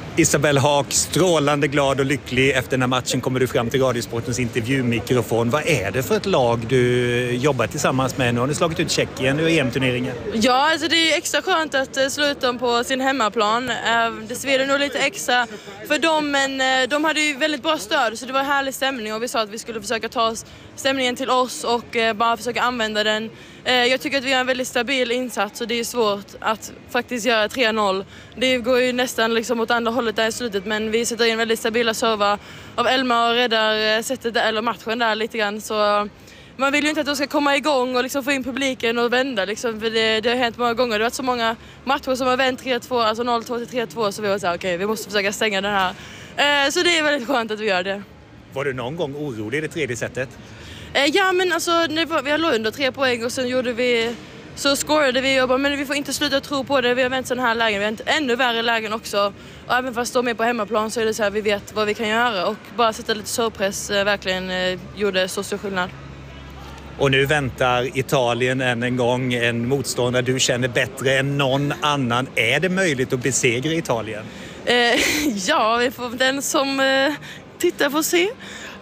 Isabelle Haak, strålande glad och lycklig efter den här matchen kommer du fram till Radiosportens intervjumikrofon. Vad är det för ett lag du jobbar tillsammans med? Nu har ni slagit ut Tjeckien ur EM-turneringen. Ja, alltså det är extra skönt att sluta dem på sin hemmaplan. Det svider nog lite extra för dem, men de hade ju väldigt bra stöd så det var härlig stämning och vi sa att vi skulle försöka ta stämningen till oss och bara försöka använda den. Jag tycker att vi har en väldigt stabil insats och det är svårt att faktiskt göra 3-0. Det går ju nästan liksom åt andra hållet där i slutet, men vi sätter in väldigt stabila servar av Elma och räddar sättet där, eller matchen där lite grann. Så man vill ju inte att de ska komma igång och liksom få in publiken och vända. Liksom, för det har hänt många gånger. Det har varit så många matcher som har vänt 3-2, alltså 0-2 till 3-2, så vi var så här, okej, vi måste försöka stänga den här. Så det är väldigt skönt att vi gör det. Var du någon gång orolig i det tredje sättet? Ja, men alltså vi har låg under 3 poäng och sen så scorade vi och bara, men vi får inte sluta tro på det. Vi har vänt sådana här lägen, vi har inte ännu värre lägen också. Och även fast de är på hemmaplan så är det så här, vi vet vad vi kan göra och bara sätta lite surpress verkligen gjorde så stor skillnad. Och nu väntar Italien än en gång, en motståndare du känner bättre än någon annan. Är det möjligt att besegra Italien? Ja, vi får den som tittar får se.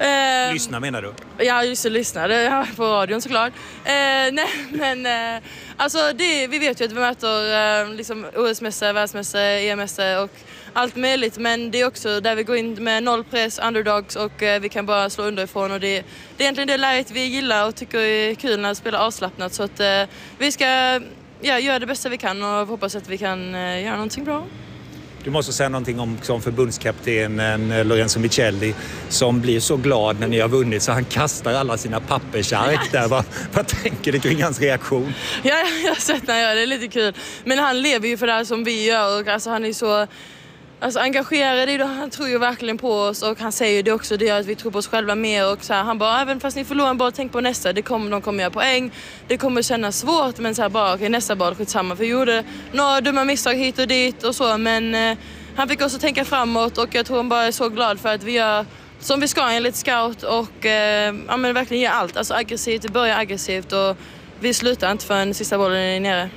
Lyssna menar du? Ja, just det, lyssna. Det är på radion såklart. Nej, men alltså vi vet ju att vi möter liksom OS-mästare, världsmästare, EM-mästare och allt möjligt. Men det är också där vi går in med noll press, underdogs och vi kan bara slå underifrån. Och det är egentligen det läget vi gillar och tycker är kul när vi spelar avslappnat. Så att vi ska göra det bästa vi kan och hoppas att vi kan göra någonting bra. Du måste säga någonting om förbundskaptenen Lorenzo Michelli som blir så glad när ni har vunnit så han kastar alla sina pappersark där. Vad tänker du kring hans reaktion? Ja, jag har sett när jag gör det. Det är lite kul. Men han lever ju för det här som vi gör och alltså, han är så engagerad i det. Han tror ju verkligen på oss och han säger ju det också. Det gör att vi tror på oss själva mer och så här, han bara, även fast ni förlorar en boll, tänk på nästa. De kommer göra poäng. Det kommer kännas svårt men så här bara, okej, nästa boll, skitsamma. För vi gjorde några dumma misstag hit och dit och så, men han fick också tänka framåt och jag tror han bara är så glad för att vi gör som vi ska enligt scout och men verkligen ger allt. Alltså aggressivt, det börjar aggressivt och vi slutar inte förrän sista bollen är nere.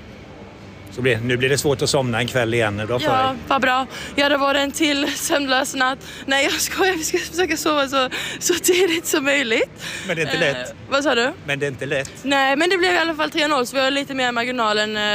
Så nu blir det svårt att somna en kväll igen då för Ja, dig. vad bra. Ja, det var en till sömnlös natt. Nej, jag skojar. Vi ska försöka sova så tidigt som möjligt. Men det är inte lätt. Vad sa du? Men det är inte lätt. Nej, men det blev i alla fall 3-0 så vi har lite mer marginal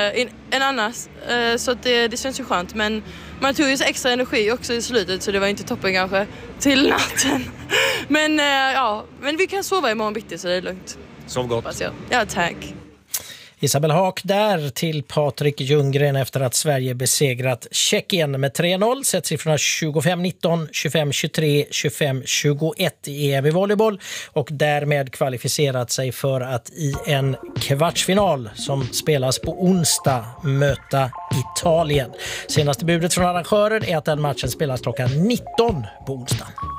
än annars. Så att det känns ju skönt. Men man tog ju så extra energi också i slutet så det var inte toppen kanske till natten. Men men vi kan sova imorgon bitti så det är lugnt. Sov gott. Ja, tack. Isabelle Haak där till Patrik Ljunggren efter att Sverige besegrat Tjeckien med 3-0. Sett siffrorna 25-19, 25-23, 25-21 i EM i volleyboll och därmed kvalificerat sig för att i en kvartsfinal som spelas på onsdag möta Italien. Senaste budet från arrangörer är att den matchen spelas klockan 19 på onsdag.